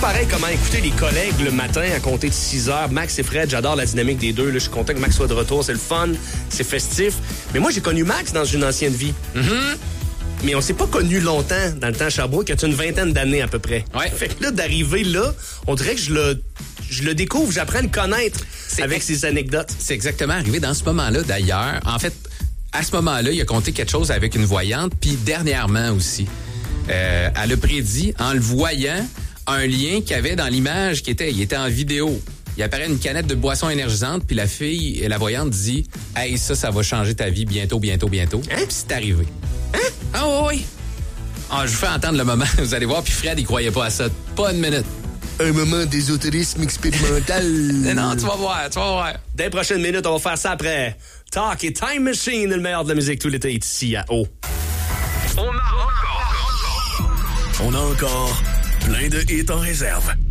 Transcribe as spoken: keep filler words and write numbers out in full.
pareil comment écouter les collègues le matin à compter de six heures. Max et Fred, j'adore la dynamique des deux. Là, je suis content que Max soit de retour. C'est le fun, c'est festif. Mais moi, j'ai connu Max dans une ancienne vie. Mm-hmm. Mais on s'est pas connus longtemps dans le temps à Sherbrooke, il y a une vingtaine d'années à peu près. Ouais. Fait que là, d'arriver là, on dirait que je le, je le découvre, j'apprends à le connaître C'est avec ex- ses anecdotes. C'est exactement arrivé dans ce moment-là, d'ailleurs. En fait, à ce moment-là, il a compté quelque chose avec une voyante, puis dernièrement aussi. Euh, elle a prédit, en le voyant, un lien qu'il y avait dans l'image qui était, il était en vidéo. Il apparaît une canette de boisson énergisante, puis la fille, et la voyante dit « Hey, ça, ça va changer ta vie bientôt, bientôt, bientôt. Hein? » Puis c'est arrivé. Hein? Ah oui, oui. Ah, je vous fais entendre le moment, vous allez voir, puis Fred, il croyait pas à ça. Pas une minute. Un moment d'ésotérisme expérimental. Non, tu vas voir, tu vas voir. Dans les prochaines minutes, on va faire ça après. Talk et Time Machine, le meilleur de la musique tout l'été ici à O. On a encore... On a encore plein de hits en réserve.